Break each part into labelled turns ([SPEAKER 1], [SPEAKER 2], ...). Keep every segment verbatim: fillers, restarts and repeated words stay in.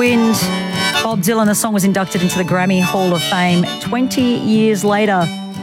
[SPEAKER 1] Wind. Bob Dylan, the song was inducted into the Grammy Hall of Fame twenty years later.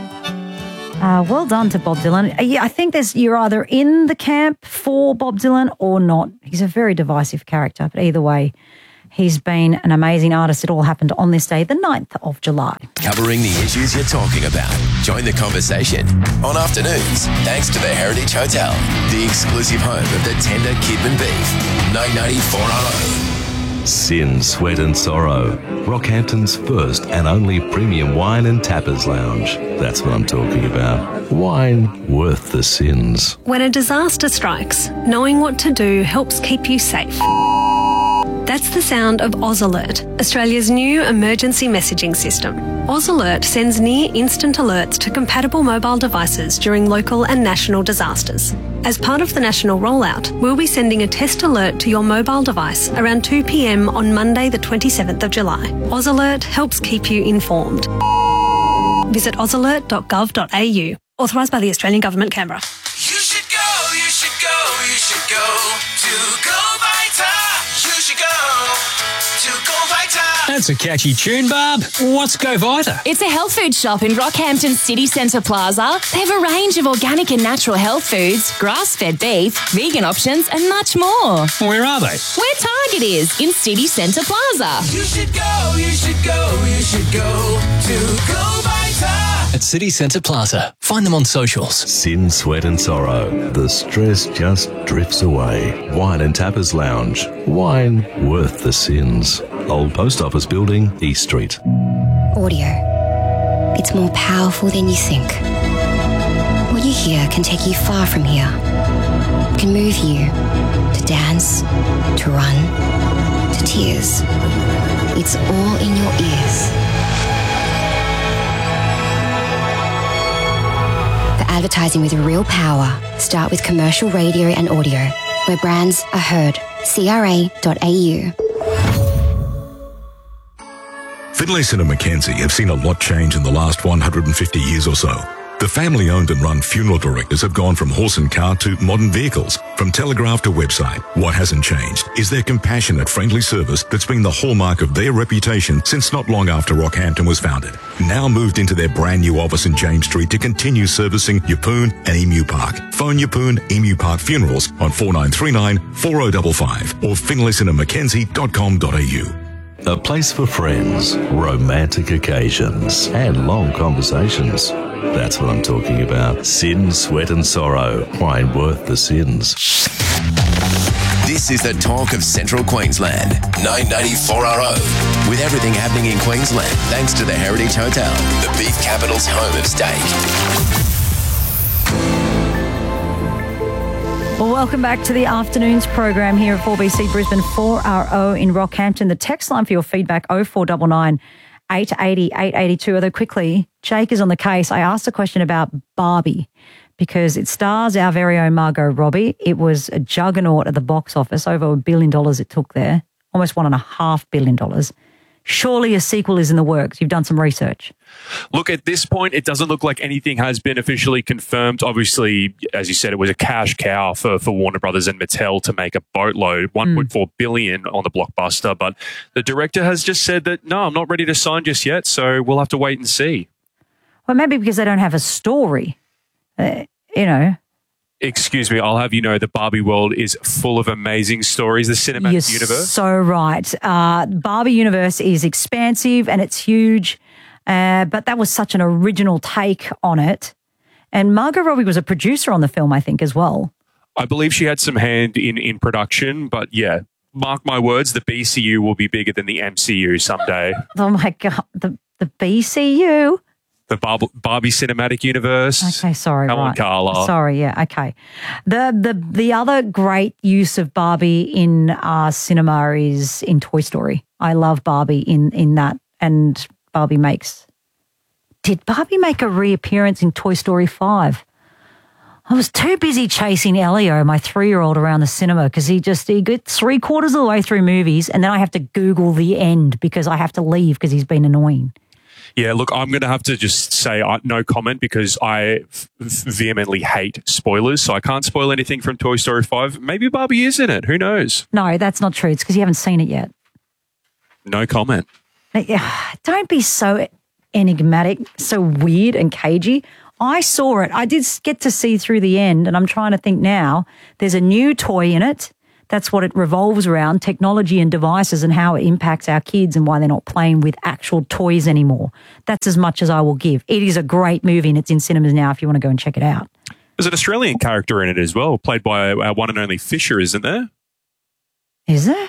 [SPEAKER 1] Uh, well done to Bob Dylan. Uh, yeah, I think there's you're either in the camp for Bob Dylan or not. He's a very divisive character, but either way, he's been an amazing artist. It all happened on this day, the ninth of July.
[SPEAKER 2] Covering the issues you're talking about. Join the conversation on Afternoons, thanks to the Heritage Hotel, the exclusive home of the tender Kidman beef. nine ninety-four R O.
[SPEAKER 3] Sin, Sweat and Sorrow, Rockhampton's first and only premium wine and tappers lounge. That's what I'm talking about. Wine worth the sins.
[SPEAKER 4] When a disaster strikes, knowing what to do helps keep you safe. That's the sound of Oz Alert, Australia's new emergency messaging system. Oz Alert sends near-instant alerts to compatible mobile devices during local and national disasters. As part of the national rollout, we'll be sending a test alert to your mobile device around two p m on Monday the twenty-seventh of July. Oz Alert helps keep you informed. Visit oz alert dot gov dot a u. Authorised by the Australian Government, Canberra.
[SPEAKER 5] You should go, you should go, you should go to Go Vita. You should go to Go Vita.
[SPEAKER 6] That's a catchy tune, Barb. What's Go Vita?
[SPEAKER 7] It's a health food shop in Rockhampton City Centre Plaza. They have a range of organic and natural health foods, grass-fed beef, vegan options and much more.
[SPEAKER 6] Where are they?
[SPEAKER 7] Where Target is, in City Centre Plaza.
[SPEAKER 5] You should go, you should go, you should go to Go Vita.
[SPEAKER 6] At City Centre Plaza. Find them on socials.
[SPEAKER 3] Sin, Sweat and Sorrow. The stress just drifts away. Wine and Tappers Lounge. Wine worth the sins. Old Post Office Building, East Street.
[SPEAKER 8] Audio. It's more powerful than you think. What you hear can take you far from here. It can move you to dance, to run, to tears. It's all in your ears. For advertising with real power, start with commercial radio and audio, where brands are heard. C R A dot A U.
[SPEAKER 9] Finlayson and Mackenzie have seen a lot change in the last one hundred fifty years or so. The family-owned and run funeral directors have gone from horse and car to modern vehicles, from telegraph to website. What hasn't changed is their compassionate, friendly service that's been the hallmark of their reputation since not long after Rockhampton was founded. Now moved into their brand new office in James Street to continue servicing Yeppoon and Emu Park. Phone Yeppoon Emu Park Funerals on four nine three nine, four oh five five or finlayson and mackenzie dot com dot a u.
[SPEAKER 3] A place for friends, romantic occasions, and long conversations. That's what I'm talking about. Sin, Sweat and Sorrow. Wine worth the sins.
[SPEAKER 2] This is the talk of Central Queensland. nine ninety-four R O. With everything happening in Queensland, thanks to the Heritage Hotel, the beef capital's home of steak.
[SPEAKER 1] Well, welcome back to the Afternoons program here at four B C Brisbane four R O in Rockhampton. The text line for your feedback, oh four nine nine, eight eight oh, eight eight two. Although quickly, Jake is on the case. I asked a question about Barbie because it stars our very own Margot Robbie. It was a juggernaut at the box office, over a billion dollars it took there, almost one and a half billion dollars. Surely a sequel is in the works. You've done some research.
[SPEAKER 10] Look, at this point, it doesn't look like anything has been officially confirmed. Obviously, as you said, it was a cash cow for, for Warner Brothers and Mattel to make a boatload, one point four billion dollars on the blockbuster. But the director has just said that, no, I'm not ready to sign just yet, so we'll have to wait and see.
[SPEAKER 1] Well, maybe because they don't have a story, uh, you know.
[SPEAKER 10] Excuse me, I'll have you know the Barbie world is full of amazing stories, the cinematic
[SPEAKER 1] You're
[SPEAKER 10] universe.
[SPEAKER 1] So right. Uh, Barbie universe is expansive and it's huge, uh, but that was such an original take on it. And Margot Robbie was a producer on the film, I think, as well.
[SPEAKER 10] I believe she had some hand in, in production, but yeah, mark my words, the B C U will be bigger than the M C U someday.
[SPEAKER 1] Oh my God, the, the B C U?
[SPEAKER 10] The Bar- Barbie Cinematic Universe.
[SPEAKER 1] Okay, sorry.
[SPEAKER 10] Come
[SPEAKER 1] right.
[SPEAKER 10] on, Carla.
[SPEAKER 1] Sorry, yeah, okay. The the the other great use of Barbie in uh, cinema is in Toy Story. I love Barbie in, in that, and Barbie makes... Did Barbie make a reappearance in Toy Story five? I was too busy chasing Elio, my three-year-old, around the cinema because he just, he gets three quarters of the way through movies and then I have to Google the end because I have to leave because he's been annoying.
[SPEAKER 10] Yeah, look, I'm going to have to just say uh, no comment because I f- vehemently hate spoilers, so I can't spoil anything from Toy Story five. Maybe Barbie is in it. Who knows?
[SPEAKER 1] No, that's not true. It's because you haven't seen it yet.
[SPEAKER 10] No comment.
[SPEAKER 1] Don't be so enigmatic, so weird and cagey. I saw it. I did get to see through the end, and I'm trying to think now. There's a new toy in it. That's what it revolves around, technology and devices and how it impacts our kids and why they're not playing with actual toys anymore. That's as much as I will give. It is a great movie, and it's in cinemas now if you want to go and check it out.
[SPEAKER 10] There's an Australian character in it as well, played by our one and only Fisher, isn't there?
[SPEAKER 1] Is there?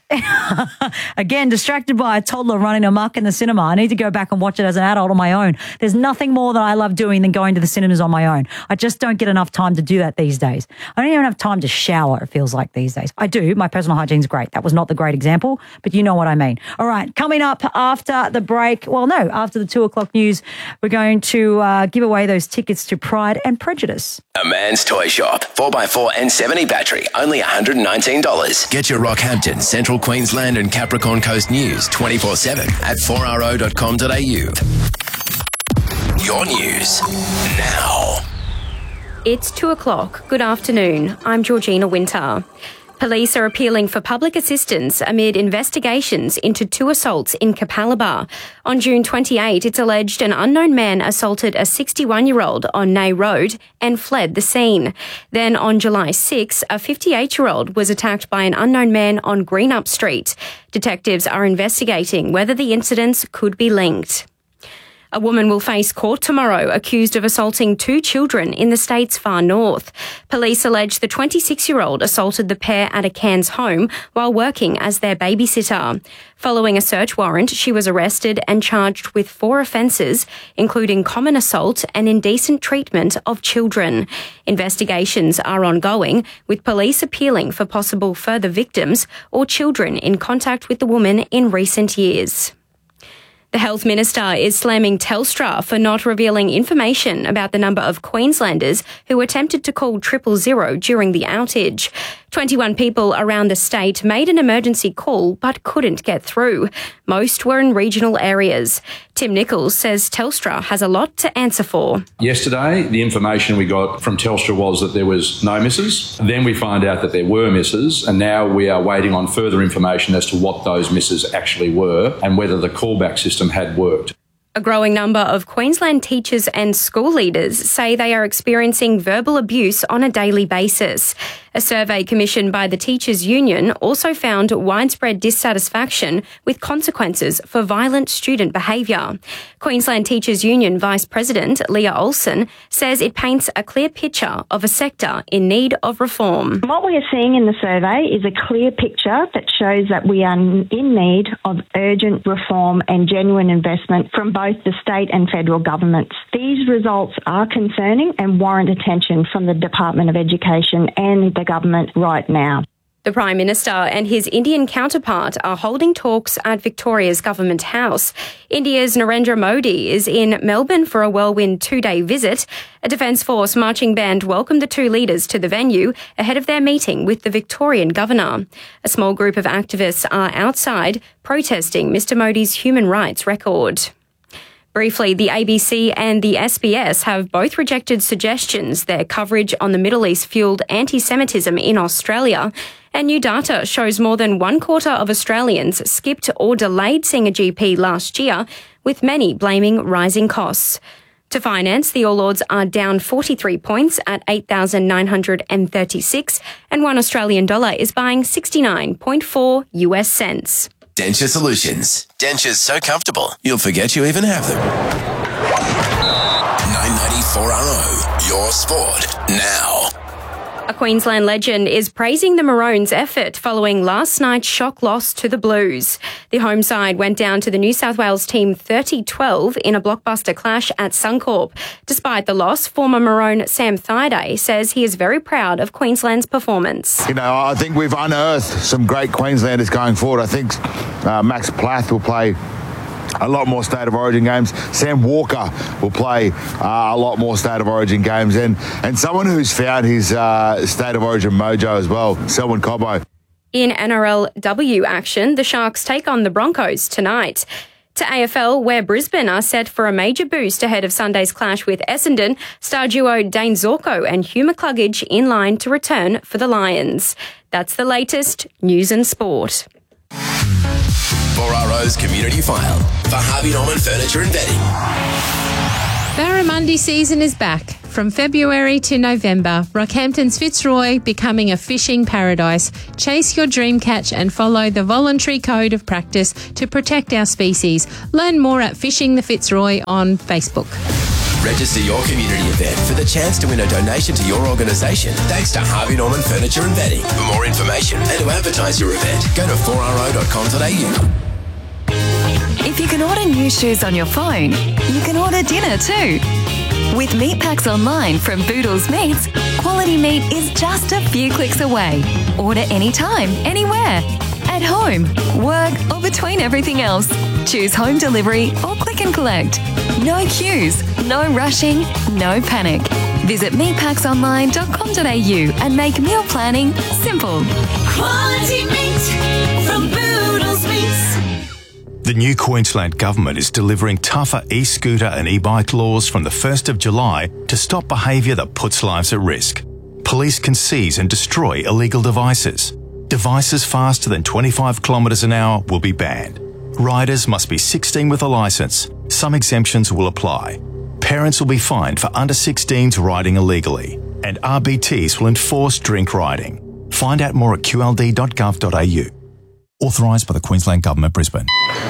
[SPEAKER 1] Again, distracted by a toddler running amok in the cinema. I need to go back and watch it as an adult on my own. There's nothing more that I love doing than going to the cinemas on my own. I just don't get enough time to do that these days. I don't even have time to shower, it feels like these days. I do. My personal hygiene's great. That was not the great example, but you know what I mean. All right, coming up after the break, well, no, after the two o'clock news, we're going to uh, give away those tickets to Pride and Prejudice.
[SPEAKER 2] A Man's Toy Shop. four by four and seventy battery. Only one hundred nineteen dollars. Get your Rockhampton, Central Queensland and Capricorn Coast news twenty-four seven at four r o dot com dot a u. Your news now.
[SPEAKER 11] It's two o'clock. Good afternoon. I'm Georgina Winter. Police are appealing for public assistance amid investigations into two assaults in Capalaba. On June twenty-eighth, it's alleged an unknown man assaulted a sixty-one-year-old on Nay Road and fled the scene. Then on July sixth, a fifty-eight-year-old was attacked by an unknown man on Greenup Street. Detectives are investigating whether the incidents could be linked. A woman will face court tomorrow accused of assaulting two children in the state's far north. Police allege the twenty-six-year-old assaulted the pair at a Cairns home while working as their babysitter. Following a search warrant, she was arrested and charged with four offences, including common assault and indecent treatment of children. Investigations are ongoing, with police appealing for possible further victims or children in contact with the woman in recent years. The Health Minister is slamming Telstra for not revealing information about the number of Queenslanders who attempted to call triple zero during the outage. twenty-one people around the state made an emergency call but couldn't get through. Most were in regional areas. Tim Nichols says Telstra has a lot to answer for.
[SPEAKER 12] Yesterday, the information we got from Telstra was that there was no misses. Then we find out that there were misses, and now we are waiting on further information as to what those misses actually were and whether the callback system had worked.
[SPEAKER 11] A growing number of Queensland teachers and school leaders say they are experiencing verbal abuse on a daily basis. A survey commissioned by the Teachers Union also found widespread dissatisfaction with consequences for violent student behaviour. Queensland Teachers Union Vice President Leah Olsen says it paints a clear picture of a sector in need of reform.
[SPEAKER 13] What we are seeing in the survey is a clear picture that shows that we are in need of urgent reform and genuine investment from both the state and federal governments. These results are concerning and warrant attention from the Department of Education and the government right now.
[SPEAKER 11] The Prime Minister and his Indian counterpart are holding talks at Victoria's Government House. India's Narendra Modi is in Melbourne for a whirlwind two-day visit. A Defence Force marching band welcomed the two leaders to the venue ahead of their meeting with the Victorian Governor. A small group of activists are outside protesting Mister Modi's human rights record. Briefly, the A B C and the S B S have both rejected suggestions their coverage on the Middle East fuelled anti-Semitism in Australia, and new data shows more than one quarter of Australians skipped or delayed seeing a G P last year, with many blaming rising costs. To finance, the All Ords are down forty-three points at eight thousand nine hundred thirty-six, and one Australian dollar is buying sixty-nine point four U S cents.
[SPEAKER 2] Denture Solutions. Dentures so comfortable, you'll forget you even have them. nine ninety-four R O, your sport now.
[SPEAKER 11] A Queensland legend is praising the Maroons' effort following last night's shock loss to the Blues. The home side went down to the New South Wales team thirty twelve in a blockbuster clash at Suncorp. Despite the loss, former Maroon Sam Thaiday says he is very proud of Queensland's performance.
[SPEAKER 14] You know, I think we've unearthed some great Queenslanders going forward. I think uh, Max Plath will play a lot more State of Origin games. Sam Walker will play uh, a lot more State of Origin games. And, and someone who's found his uh, State of Origin mojo as well, Selwyn Cobbo.
[SPEAKER 11] In N R L W action, the Sharks take on the Broncos tonight. To A F L, where Brisbane are set for a major boost ahead of Sunday's clash with Essendon, star duo Dane Zorko and Hugh McCluggage in line to return for the Lions. That's the latest news and sport.
[SPEAKER 2] four R O's community file for Harvey Norman Furniture and Bedding.
[SPEAKER 15] Barramundi season is back. From February to November, Rockhampton's Fitzroy becoming a fishing paradise. Chase your dream catch and follow the voluntary code of practice to protect our species. Learn more at Fishing the Fitzroy on Facebook.
[SPEAKER 2] Register your community event for the chance to win a donation to your organisation thanks to Harvey Norman Furniture and Bedding. For more information and to advertise your event, go to four r o dot com dot a u.
[SPEAKER 16] If you can order new shoes on your phone, you can order dinner too. With Meat Packs Online from Boodles Meats, quality meat is just a few clicks away. Order anytime, anywhere. At home, work, or between everything else. Choose home delivery or click and collect. No queues, no rushing, no panic. Visit meat packs online dot com dot a u and make meal planning simple.
[SPEAKER 5] Quality meat from Boodles Meats.
[SPEAKER 17] The new Queensland Government is delivering tougher e-scooter and e-bike laws from the first of July to stop behaviour that puts lives at risk. Police can seize and destroy illegal devices. Devices faster than twenty-five kilometres an hour will be banned. Riders must be sixteen with a licence. Some exemptions will apply. Parents will be fined for under sixteens riding illegally. And R B Ts will enforce drink riding. Find out more at q l d dot gov dot a u. Authorised by the Queensland Government, Brisbane.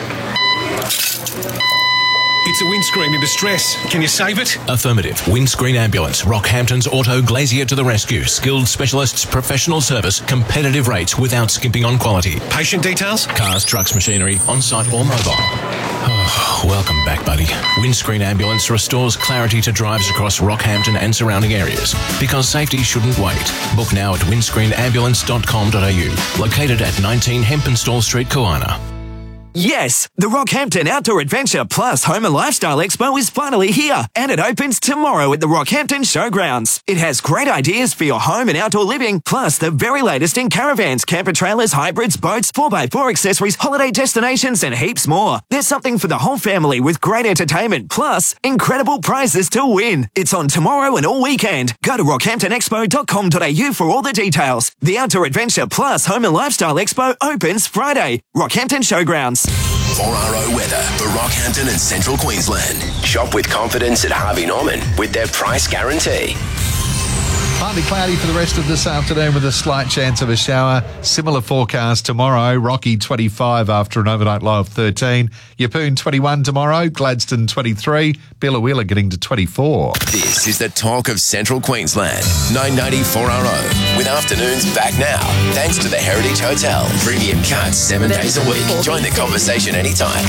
[SPEAKER 18] It's a windscreen in distress. Can you save it?
[SPEAKER 6] Affirmative. Windscreen Ambulance. Rockhampton's Auto Glazier to the rescue. Skilled specialists, professional service, competitive rates without skimping on quality.
[SPEAKER 18] Patient details?
[SPEAKER 6] Cars, trucks, machinery, on-site or mobile. Oh, welcome back, buddy. Windscreen Ambulance restores clarity to drives across Rockhampton and surrounding areas. Because safety shouldn't wait. Book now at windscreen ambulance dot com dot a u. Located at nineteen Hempenstall Street, Koana.
[SPEAKER 19] Yes, the Rockhampton Outdoor Adventure Plus Home and Lifestyle Expo is finally here, and it opens tomorrow at the Rockhampton Showgrounds. It has great ideas for your home and outdoor living, plus the very latest in caravans, camper trailers, hybrids, boats, four by four accessories, holiday destinations, and heaps more. There's something for the whole family with great entertainment, plus incredible prizes to win. It's on tomorrow and all weekend. Go to rockhampton expo dot com dot a u for all the details. The Outdoor Adventure Plus Home and Lifestyle Expo opens Friday. Rockhampton Showgrounds.
[SPEAKER 2] four R O weather for Rockhampton and Central Queensland. Shop with confidence at Harvey Norman with their price guarantee.
[SPEAKER 20] Partly cloudy for the rest of this afternoon with a slight chance of a shower. Similar forecast tomorrow. Rocky twenty-five after an overnight low of thirteen. Yeppoon twenty-one tomorrow. Gladstone twenty-three. Billawheeler getting to twenty-four.
[SPEAKER 2] This is the talk of Central Queensland. nine ninety four R O. With afternoons back now. Thanks to the Heritage Hotel. Premium cuts seven days a week. Join the conversation anytime.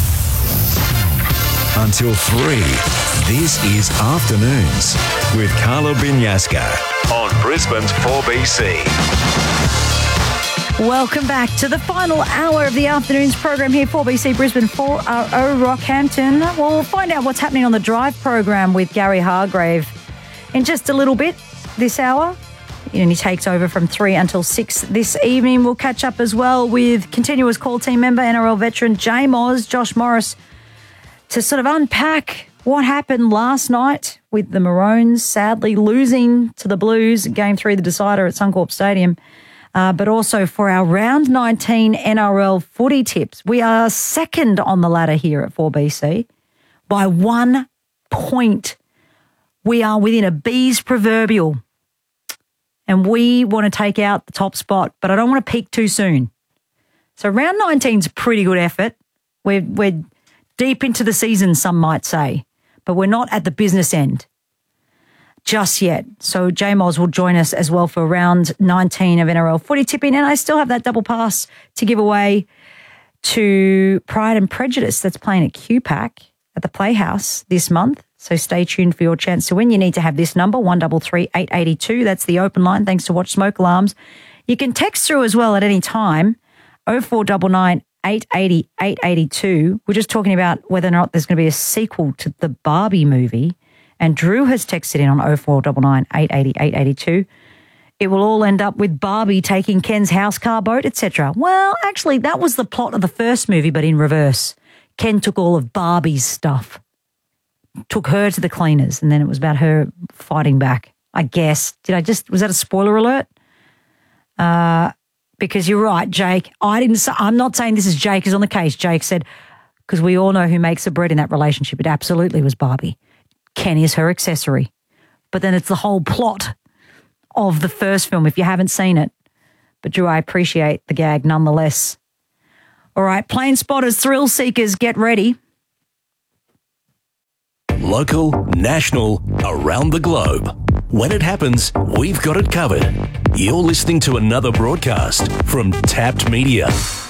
[SPEAKER 21] Until three, this is Afternoons with Carla Binyaska on Brisbane's four B C.
[SPEAKER 1] Welcome back to the final hour of the afternoon's program here, four B C Brisbane, four R O Rockhampton. We'll find out what's happening on the Drive program with Gary Hargrave in just a little bit this hour. And he takes over from three until six this evening. We'll catch up as well with continuous call team member, N R L veteran J Moz, Josh Morris, to sort of unpack what happened last night with the Maroons sadly losing to the Blues, game three, the decider at Suncorp Stadium, uh, but also for our round nineteen N R L footy tips. We are second on the ladder here at four B C by one point. We are within a bee's proverbial, and we want to take out the top spot, but I don't want to peak too soon. So round nineteen is a pretty good effort. We're, we're deep into the season, some might say, but we're not at the business end just yet. So J Moz will join us as well for round nineteen of N R L footy tipping, and I still have that double pass to give away to Pride and Prejudice that's playing at Q PAC at the Playhouse this month. So stay tuned for your chance to win. You need to have this number, one three three, eight eight two. That's the open line, thanks to Watch Smoke Alarms. You can text through as well at any time, oh four nine nine, eight eight zero, eight eight two. We're just talking about whether or not there's going to be a sequel to the Barbie movie. And Drew has texted in on oh four nine nine, eight eight zero, eight eight two. It will all end up with Barbie taking Ken's house, car, boat, et cetera. Well, actually, that was the plot of the first movie, but in reverse. Ken took all of Barbie's stuff, took her to the cleaners, and then it was about her fighting back, I guess. Did I just, was that a spoiler alert? Uh, because you're right, Jake. I didn't say, I'm not saying this is Jake is on the case. Jake said, because we all know who makes the bread in that relationship. It absolutely was Barbie. Ken is her accessory. But then it's the whole plot of the first film if you haven't seen it. But Drew, I appreciate the gag nonetheless. All right, plane spotters, thrill seekers, get ready.
[SPEAKER 3] Local, national, around the globe. When it happens, we've got it covered. You're listening to another broadcast from Tapped Media.